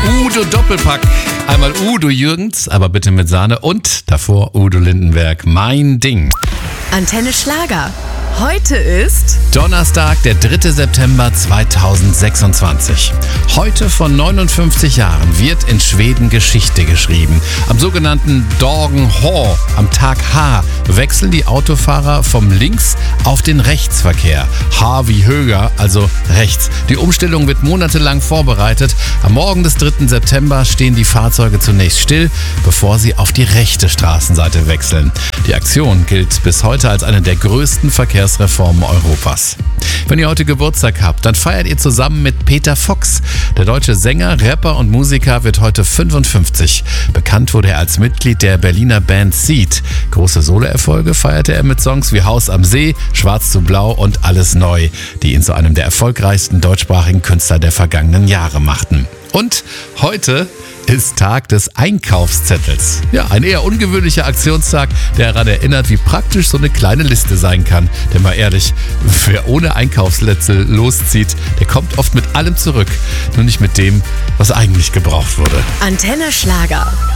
Udo Doppelpack. Einmal Udo Jürgens, aber bitte mit Sahne und davor Udo Lindenberg. Mein Ding. Antenne Schlager. Heute ist Donnerstag, der 3. September 2026. Heute vor 59 Jahren wird in Schweden Geschichte geschrieben. Am sogenannten Dagen H, am Tag H, wechseln die Autofahrer vom Links- auf den Rechtsverkehr. H wie Höger, also rechts. Die Umstellung wird monatelang vorbereitet. Am Morgen des 3. September stehen die Fahrzeuge zunächst still, bevor sie auf die rechte Straßenseite wechseln. Die Aktion gilt bis heute als eine der größten Verkehrsreformen Europas. Wenn ihr heute Geburtstag habt, dann feiert ihr zusammen mit Peter Fox. Der deutsche Sänger, Rapper und Musiker wird heute 55. Bekannt wurde er als Mitglied der Berliner Band Seed. Große Soloerfolge feierte er mit Songs wie Haus am See, Schwarz zu Blau und Alles neu, die ihn zu einem der erfolgreichsten deutschsprachigen Künstler der vergangenen Jahre machten. Und heute ist Tag des Einkaufszettels. Ja, ein eher ungewöhnlicher Aktionstag, der daran erinnert, wie praktisch so eine kleine Liste sein kann. Denn mal ehrlich, wer ohne Einkaufszettel loszieht, der kommt oft mit allem zurück. Nur nicht mit dem, was eigentlich gebraucht wurde. Antenne Schlager.